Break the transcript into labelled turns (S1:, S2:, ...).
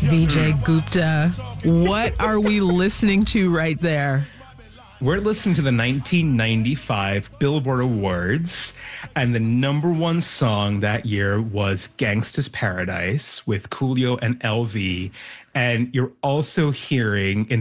S1: Vijay Gupta, what are we listening to right there?
S2: We're listening to the 1995 Billboard Awards, and the number one song that year was Gangsta's Paradise with Coolio and LV. And you're also hearing in